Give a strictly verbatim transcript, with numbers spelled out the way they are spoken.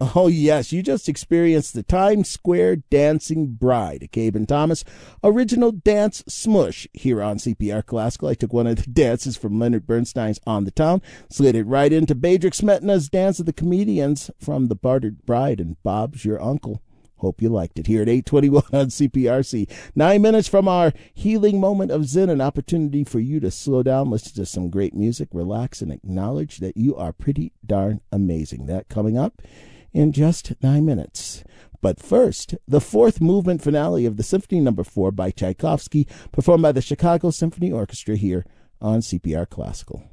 Oh, yes, you just experienced the Times Square Dancing Bride, a Gabe and Thomas original dance smush here on C P R Classical. I took one of the dances from Leonard Bernstein's On the Town, slid it right into Bedřich Smetana's Dance of the Comedians from The Bartered Bride and Bob's Your Uncle. Hope you liked it here at eight twenty-one on C P R C. Nine minutes from our healing moment of Zen, an opportunity for you to slow down, listen to some great music, relax, and acknowledge that you are pretty darn amazing. That coming up in just nine minutes. But first, the fourth movement finale of the Symphony Number Four by Tchaikovsky, performed by the Chicago Symphony Orchestra here on C P R Classical.